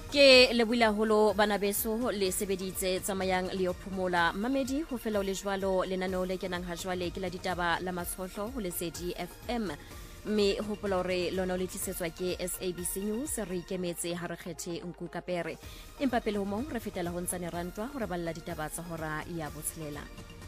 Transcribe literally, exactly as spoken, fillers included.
Ke lebuila holo bana beso le sebeditse tsamayang le yo phomola mamedi ho fela le jwalo lenaneo le kenang ha jwale ke la ditaba la matshohlo ho Lesedi F M mme hopola hore lona le tlisetswa ke S A B C News re ikemetse ha re kgethe nku kapere empa pele ho moo re fetela ho ntsane rantwa hore balla ditaba tsa hora ya botshelela.